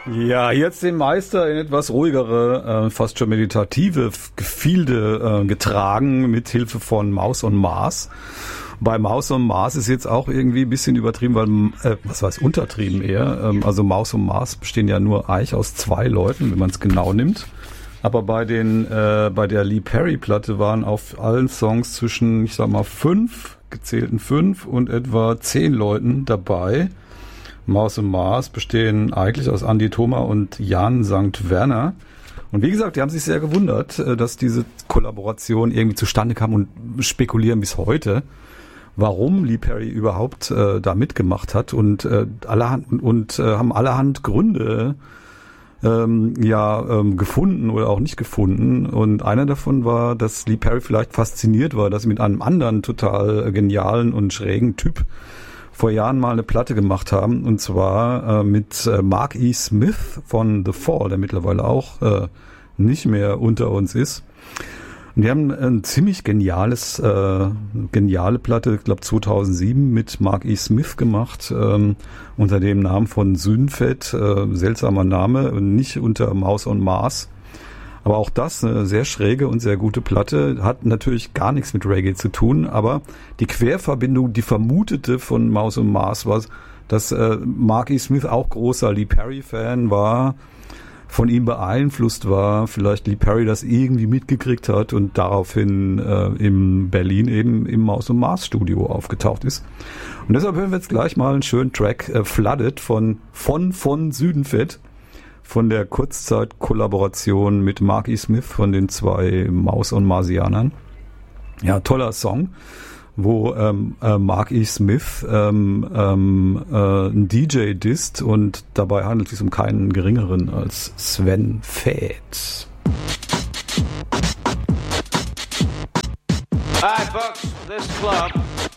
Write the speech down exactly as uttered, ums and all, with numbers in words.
Ja, jetzt den Meister in etwas ruhigere, äh, fast schon meditative Gefilde äh, getragen, mit Hilfe von Maus und Mars. Bei Maus und Mars ist jetzt auch irgendwie ein bisschen übertrieben, weil, äh, was weiß, untertrieben eher. Ähm, also Maus und Mars bestehen ja nur eigentlich aus zwei Leuten, wenn man es genau nimmt. Aber bei den, äh, bei der Lee Perry-Platte waren auf allen Songs zwischen, ich sag mal, fünf, gezählten fünf und etwa zehn Leuten dabei. Maus und Mars bestehen eigentlich aus Andi Thoma und Jan Sankt Werner. Und wie gesagt, die haben sich sehr gewundert, dass diese Kollaboration irgendwie zustande kam und spekulieren bis heute, warum Lee Perry überhaupt äh, da mitgemacht hat und äh, allerhand und, und äh, haben allerhand Gründe ähm, ja ähm, gefunden oder auch nicht gefunden. Und einer davon war, dass Lee Perry vielleicht fasziniert war, dass sie mit einem anderen total genialen und schrägen Typ vor Jahren mal eine Platte gemacht haben, und zwar äh, mit äh, Mark E. Smith von The Fall, der mittlerweile auch äh, nicht mehr unter uns ist. Und die haben ein ziemlich geniales, äh, geniale Platte, ich glaube zweitausendsieben, mit Mark E. Smith gemacht, ähm, unter dem Namen von Synfet, äh, seltsamer Name, nicht unter Maus und Mars. Aber auch das eine sehr schräge und sehr gute Platte, hat natürlich gar nichts mit Reggae zu tun, aber die Querverbindung, die vermutete von Maus und Mars war, dass äh, Mark E. Smith auch großer Lee Perry-Fan war, von ihm beeinflusst war, vielleicht Lee Perry das irgendwie mitgekriegt hat und daraufhin äh, in Berlin eben im Maus und Mars Studio aufgetaucht ist. Und deshalb hören wir jetzt gleich mal einen schönen Track, äh, Flooded von von von Südenfett, von der Kurzzeit-Kollaboration mit Mark E. Smith von den zwei Maus- und Marsianern. Ja, toller Song, wo ähm, äh, Mark E. Smith ähm, ähm, äh, ein D J disst, und dabei handelt es sich um keinen geringeren als Sven Väth. Hi folks, this club